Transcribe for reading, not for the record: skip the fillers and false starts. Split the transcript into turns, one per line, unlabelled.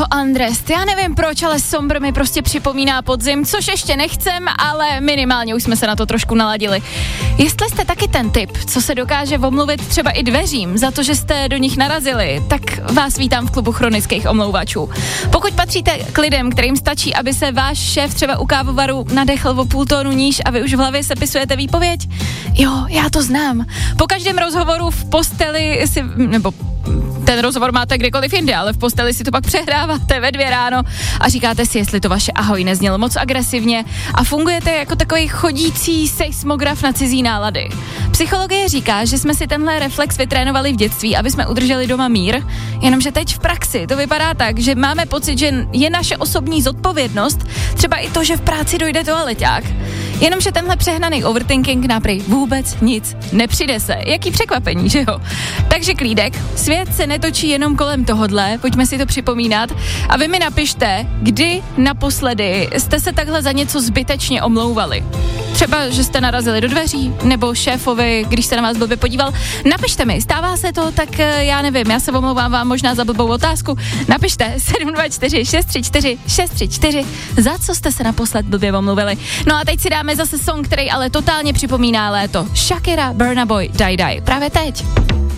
Andrest, já nevím proč, ale sombr mi prostě připomíná podzim, což ještě nechcem, ale minimálně už jsme se na to trošku naladili. Jestli jste taky ten typ, co se dokáže omluvit třeba i dveřím za to, že jste do nich narazili, tak vás vítám v klubu chronických omlouvačů. Pokud patříte k lidem, kterým stačí, aby se váš šéf třeba u kávovaru nadechl o půl tónu níž a vy už v hlavě sepisujete výpověď, jo, já to znám. Po každém rozhovoru v posteli si, nebo ten rozhovor máte kdekoliv jinde, ale v posteli si to pak přehráváte ve 2 ráno a říkáte si, jestli to vaše ahoj neznělo moc agresivně a fungujete jako takový chodící seismograf na cizí nálady. Psychologie říká, že jsme si tenhle reflex vytrénovali v dětství, aby jsme udrželi doma mír, jenomže teď v praxi to vypadá tak, že máme pocit, že je naše osobní zodpovědnost, třeba i to, že v práci dojde toaleťák. Jenomže tenhle přehnaný overthinking náprej vůbec nic nepřinese. Jaký překvapení, že jo? Takže klídek, svět se netočí jenom kolem tohodle, pojďme si to připomínat a vy mi napište, kdy naposledy jste se takhle za něco zbytečně omlouvali. Třeba, že jste narazili do dveří, nebo šéfovi, když se na vás blbě podíval. Napište mi, stává se to, tak já nevím, já se omlouvám vám možná za blbou otázku. Napište 724 634 634, za co jste se naposled blbě omluvili. No a teď si dáme zase song, který ale totálně připomíná léto. Shakira, Burna Boy, Die Die, právě teď.